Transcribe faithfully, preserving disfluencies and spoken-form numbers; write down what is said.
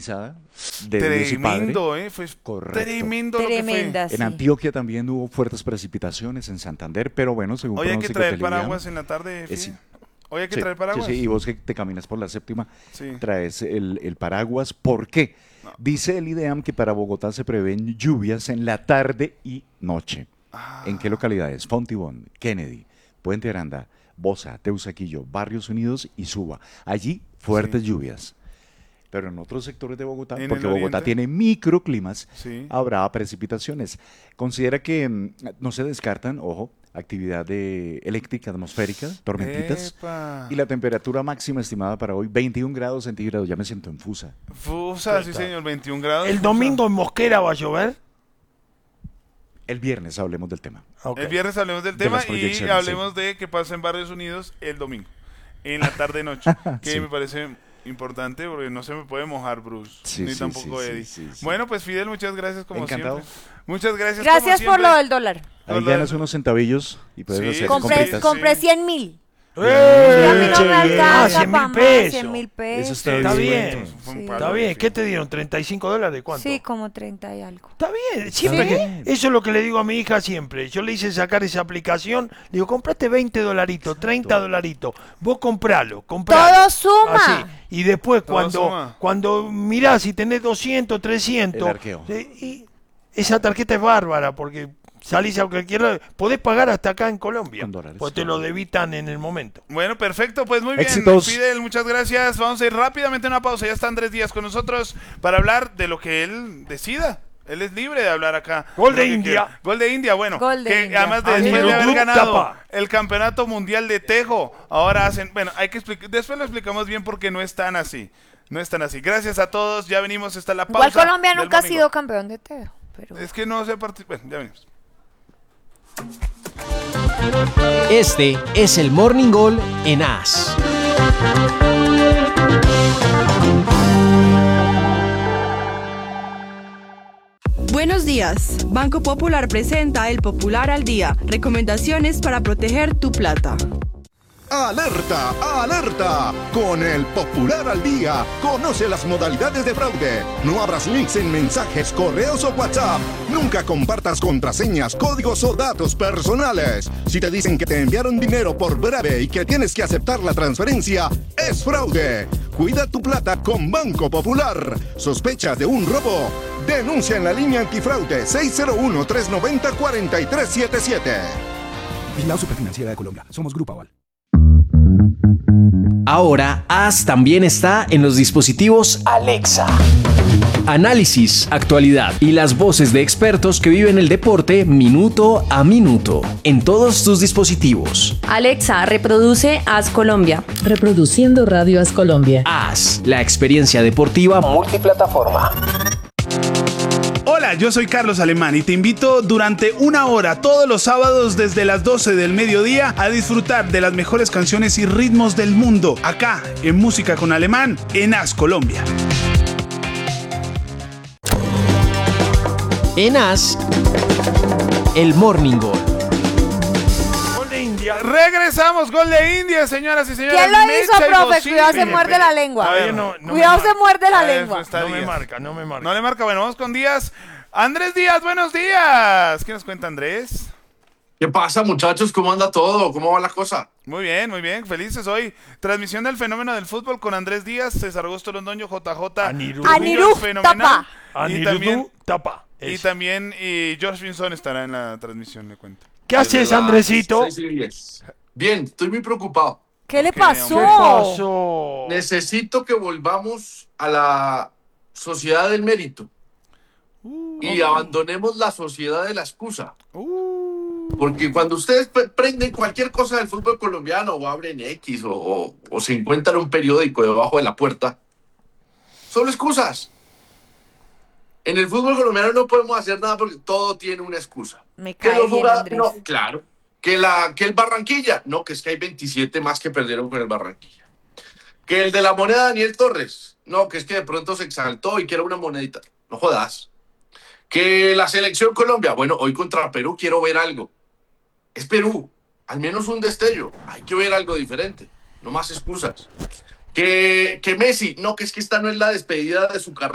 granizada de Dios y Padre. Tremendo, ¿eh? Fue Correcto. tremendo lo Tremenda, que sí. En Antioquia también hubo fuertes precipitaciones, en Santander, pero bueno, según fue. Hoy hay que pronósticos traer del IDEAM, paraguas en la tarde, eh, Fide. sí. Hoy hay que Sí, traer paraguas. sí, sí, y vos que te caminas por la séptima, Sí. traes el, el paraguas. ¿Por qué? No. Dice el IDEAM que para Bogotá se prevén lluvias en la tarde y noche. Ah. ¿En qué localidades? Fontibón, Kennedy, Puente Aranda, Bosa, Teusaquillo, Barrios Unidos y Suba. Allí fuertes Sí. lluvias. Pero en otros sectores de Bogotá, ¿En porque el Bogotá oriente? tiene microclimas, Sí. habrá precipitaciones. Considera que mm, no se descartan, ojo, actividad de eléctrica atmosférica, tormentitas. Epa. Y la temperatura máxima estimada para hoy, veintiún grados centígrados. Ya me siento en Fusa. Fusa, sí señor, veintiún grados. ¿El Fusa. domingo en Mosquera va a llover? El viernes hablemos del tema. Ok. El viernes hablemos del De tema las y proyecciones, hablemos de qué pasa en Barrios Unidos el domingo, en la tarde-noche, que Sí. me parece importante porque no se me puede mojar Bruce, Sí, ni sí, tampoco sí, sí, Eddie. sí, sí. Bueno, pues Fidel, muchas gracias como Encantado. siempre. Muchas gracias Gracias como por siempre. lo del dólar. Ahí Dólar. ganas unos centavillos y puedes Sí, hacer sí, Compré, compritas. com- compré cien mil. ¡Eh! Y a mí no me Ah, alcanza cien pa' mil más, pesos. cien mil pesos. Eso está Está bien. bien. Fue un Sí. palo, Está bien. sí. ¿Qué te dieron? ¿treinta y cinco dólares? ¿Cuánto? Sí, como treinta y algo. Está bien, siempre Sí. que eso es lo que le digo a mi hija siempre. Yo le hice sacar esa aplicación, le digo, comprate veinte dolaritos, treinta dolaritos, vos compralo, compralo. Todo suma. Así. Y después Todo cuando suma. cuando mirás y tenés doscientos, trescientos, El arqueo. eh, y esa tarjeta es bárbara porque salís a cualquier lado, podés pagar hasta acá en Colombia, Con dólares, pues te claro. lo debitan en el momento. Bueno, perfecto, pues muy bien, Éxitos. Fidel, muchas gracias. Vamos a ir rápidamente a una pausa. Ya está Andrés Díaz con nosotros para hablar de lo que él decida. Él es libre de hablar acá. Gol de Lo que India. quiera. Gol de India, bueno. Gol de que India. además de después de Anirudh haber ganado Tapa. el campeonato mundial de tejo, ahora hacen, bueno, hay que explicar, después lo explicamos bien porque no es tan así. No es tan así. Gracias a todos, ya venimos, está la pausa. Igual Colombia del nunca ha domingo. sido campeón de Teo. Pero... Es que no se participa. Bueno, ya venimos. Este es el Morning Goal en A S. Buenos días. Banco Popular presenta El Popular al Día. Recomendaciones para proteger tu plata. ¡Alerta! ¡Alerta! Con el Popular al Día, conoce las modalidades de fraude. No abras links en mensajes, correos o WhatsApp. Nunca compartas contraseñas, códigos o datos personales. Si te dicen que te enviaron dinero por breve y que tienes que aceptar la transferencia, es fraude. Cuida tu plata con Banco Popular. ¿Sospechas de un robo? Denuncia en la línea antifraude seis cero uno, tres nueve cero, cuatro tres siete siete. Vigilado Superfinanciera de Colombia. Somos Grupo Aval. Ahora A S también está en los dispositivos Alexa. Análisis, actualidad y las voces de expertos que viven el deporte minuto a minuto en todos tus dispositivos. Alexa, reproduce A S Colombia. Reproduciendo Radio A S Colombia. A S, la experiencia deportiva multiplataforma. Hola, yo soy Carlos Alemán y te invito durante una hora todos los sábados desde las doce del mediodía a disfrutar de las mejores canciones y ritmos del mundo acá en Música con Alemán en A S Colombia. En A S, el Morning Goal. Gol de India. Regresamos, gol de India, señoras y señores. ¿Quién lo Mecha hizo, y profe? Bocini. Cuidado, se Espere, muerde espere. la lengua. Todavía no- no me Cuidado, se marca. muerde la Ah, eso lengua. está No me Díaz. marca, no me marca. No le marca, bueno, vamos con Díaz. Andrés Díaz, buenos días. ¿Qué nos cuenta Andrés? ¿Qué pasa, muchachos? ¿Cómo anda todo? ¿Cómo va la cosa? Muy bien, muy bien, felices hoy. Transmisión del fenómeno del fútbol con Andrés Díaz, César Augusto Londoño, J J. Anirudh. Trujillo, Anirudh el fenomenal. Tapa. Y Anirudh también, Tapa. y Eso. también y George Vinson estará en la transmisión, le cuento. ¿Qué haces, Desde las Andresito? seis y diez. Bien, estoy muy preocupado. ¿Qué le Ok, pasó? ¿Qué pasó? Necesito que volvamos a la sociedad del mérito y abandonemos la sociedad de la excusa. Porque cuando ustedes pre- prenden cualquier cosa del fútbol colombiano o abren X o, o- o se encuentran un periódico debajo de la puerta, son excusas. En el fútbol colombiano no podemos hacer nada porque todo tiene una excusa. Me Que cae los bien, jugadores, Andrés. no, claro. Que, la, que el Barranquilla, no, que es que hay veintisiete más que perdieron con el Barranquilla. Que el de la moneda Daniel Torres, no, que es que de pronto se exaltó y quiere una monedita. No jodas. Que la selección Colombia, bueno, hoy contra Perú quiero ver algo. Es Perú, al menos un destello. Hay que ver algo diferente, no más excusas. Que, que Messi, no, que es que esta no es la despedida de su carrera.